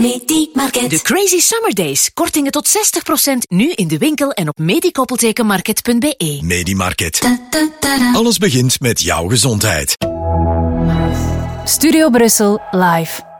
Medimarket. De Crazy Summer Days. Kortingen tot 60%. Nu in de winkel en op medikoppeltekenmarket.be. Medimarket. Alles begint met jouw gezondheid. Studio Brussel live.